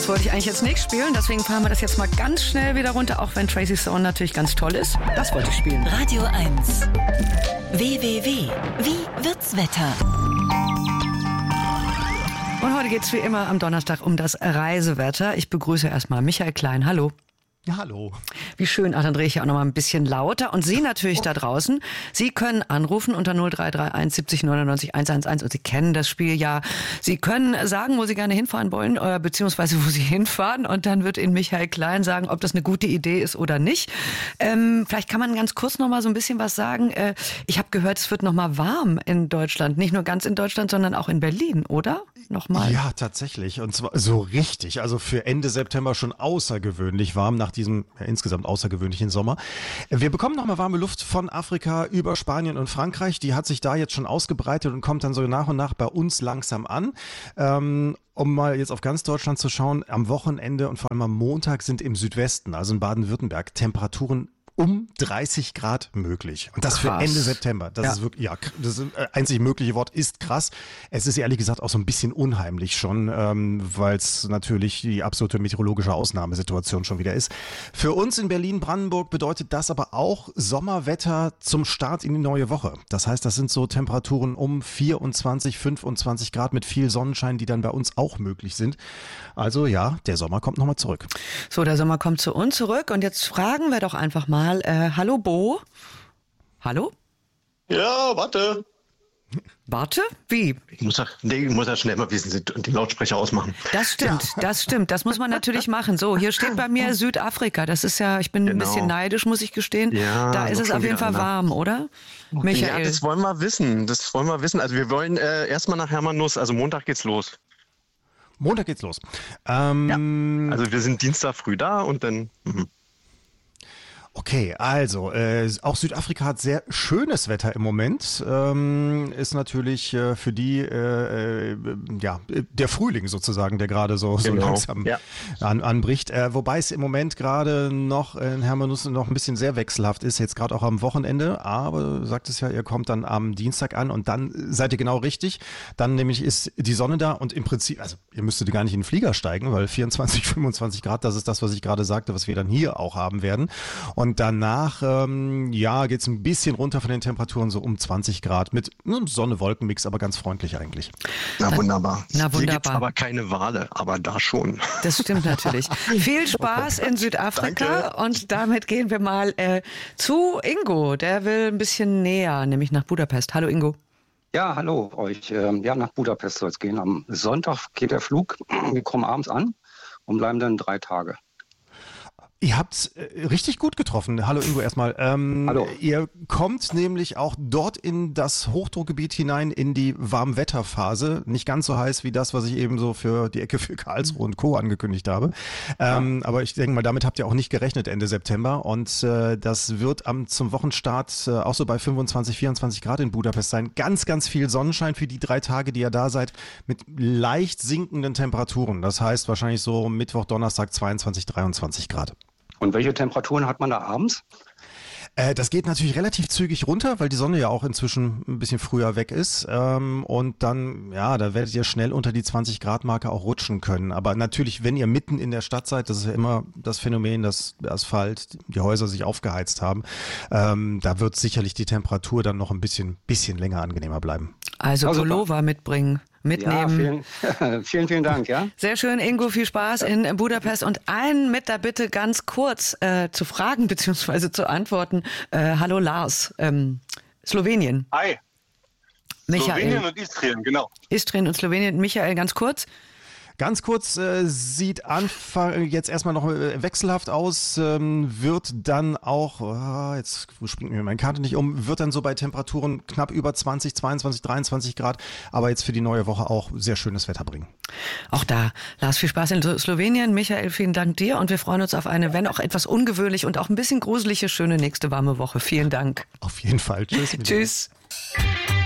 das wollte ich eigentlich jetzt nicht spielen, deswegen fahren wir das jetzt mal ganz schnell wieder runter, auch wenn Tracy's Sound natürlich ganz toll ist. Das wollte ich spielen. Radio 1. WWW. Wie wird's Wetter? Und heute geht es wie immer am Donnerstag um das Reisewetter. Ich begrüße erstmal Michael Klein. Hallo. Ja, hallo. Wie schön. Ach, dann drehe ich ja auch noch mal ein bisschen lauter. Und Sie natürlich da draußen. Sie können anrufen unter 0331 70 99 111 und Sie kennen das Spiel ja. Sie können sagen, wo Sie gerne hinfahren wollen, beziehungsweise wo Sie hinfahren. Und dann wird Ihnen Michael Klein sagen, ob das eine gute Idee ist oder nicht. Vielleicht kann man ganz kurz noch mal so ein bisschen was sagen. Ich habe gehört, es wird noch mal warm in Deutschland. Nicht nur ganz in Deutschland, sondern auch in Berlin, oder? Nochmal. Ja, tatsächlich. Und zwar so richtig. Also für Ende September schon außergewöhnlich warm nach diesem insgesamt außergewöhnlichen Sommer. Wir bekommen nochmal warme Luft von Afrika über Spanien und Frankreich. Die hat sich da jetzt schon ausgebreitet und kommt dann so nach und nach bei uns langsam an. Um mal jetzt auf ganz Deutschland zu schauen, am Wochenende und vor allem am Montag sind im Südwesten, also in Baden-Württemberg, Temperaturen um 30 Grad möglich. Und das krass. Für Ende September. Das ist wirklich, ja, das einzig mögliche Wort ist krass. Es ist ehrlich gesagt auch so ein bisschen unheimlich schon, weil es natürlich die absolute meteorologische Ausnahmesituation schon wieder ist. Für uns in Berlin-Brandenburg bedeutet das aber auch Sommerwetter zum Start in die neue Woche. Das heißt, das sind so Temperaturen um 24, 25 Grad mit viel Sonnenschein, die dann bei uns auch möglich sind. Also ja, der Sommer kommt nochmal zurück. So, der Sommer kommt zu uns zurück und jetzt fragen wir doch einfach mal, hallo Bo? Hallo? Ja, warte. Warte? Wie? Ich muss ja schnell mal wissen, die Lautsprecher ausmachen. Das stimmt, ja. Das stimmt. Das muss man natürlich machen. So, hier steht bei mir Südafrika. Das ist ja, ich bin ein bisschen neidisch, muss ich gestehen. Ja, da ist es auf jeden Fall warm, oder? Michael? Ja, das wollen wir wissen. Also wir wollen erstmal nach Hermanus, also Montag geht's los. Montag geht's los. Ja. Also wir sind Dienstag früh da und dann... Okay, also auch Südafrika hat sehr schönes Wetter im Moment. Ist natürlich für die der Frühling sozusagen, der gerade so langsam anbricht. Wobei es im Moment gerade noch in Hermanus noch ein bisschen sehr wechselhaft ist, jetzt gerade auch am Wochenende. Aber du sagt es ja, ihr kommt dann am Dienstag an und dann seid ihr genau richtig. Dann nämlich ist die Sonne da und im Prinzip, also ihr müsstet gar nicht in den Flieger steigen, weil 24, 25 Grad, das ist das, was ich gerade sagte, was wir dann hier auch haben werden. Und danach, geht es ein bisschen runter von den Temperaturen, so um 20 Grad mit einem Sonne-Wolken-Mix, aber ganz freundlich eigentlich. Na wunderbar. Hier gibt es aber keine Wale, aber da schon. Das stimmt natürlich. Viel Spaß in Südafrika. Danke. Und damit gehen wir mal zu Ingo. Der will ein bisschen näher, nämlich nach Budapest. Hallo Ingo. Ja, hallo euch. Nach Budapest soll es gehen. Am Sonntag geht der Flug. Wir kommen abends an und bleiben dann 3 Tage. Ihr habt's richtig gut getroffen. Hallo Ingo erstmal. Hallo. Ihr kommt nämlich auch dort in das Hochdruckgebiet hinein, in die Warmwetterphase. Nicht ganz so heiß wie das, was ich eben so für die Ecke für Karlsruhe und Co. angekündigt habe. Aber ich denke mal, damit habt ihr auch nicht gerechnet Ende September. Und das wird zum Wochenstart auch so bei 25, 24 Grad in Budapest sein. Ganz, ganz viel Sonnenschein für die 3 Tage, die ihr da seid, mit leicht sinkenden Temperaturen. Das heißt wahrscheinlich so Mittwoch, Donnerstag 22, 23 Grad. Und welche Temperaturen hat man da abends? Das geht natürlich relativ zügig runter, weil die Sonne ja auch inzwischen ein bisschen früher weg ist. Und dann, da werdet ihr schnell unter die 20-Grad-Marke auch rutschen können. Aber natürlich, wenn ihr mitten in der Stadt seid, das ist ja immer das Phänomen, dass der Asphalt, die Häuser sich aufgeheizt haben, da wird sicherlich die Temperatur dann noch ein bisschen länger angenehmer bleiben. Also Pullover mitnehmen. Ja, vielen Dank. Ja. Sehr schön, Ingo, viel Spaß in Budapest. Und einen mit der Bitte ganz kurz zu fragen bzw. zu antworten. Hallo Lars, Slowenien. Hi. Michael. Slowenien und Istrien, genau. Istrien und Slowenien. Michael, ganz kurz. Ganz kurz, sieht jetzt erstmal noch wechselhaft aus, wird dann auch, jetzt springt mir meine Karte nicht um, wird dann so bei Temperaturen knapp über 20, 22, 23 Grad, aber jetzt für die neue Woche auch sehr schönes Wetter bringen. Auch da, Lars, viel Spaß in Slowenien. Michael, vielen Dank dir und wir freuen uns auf eine, wenn auch etwas ungewöhnlich und auch ein bisschen gruselige, schöne nächste warme Woche. Vielen Dank. Auf jeden Fall. Tschüss. Tschüss.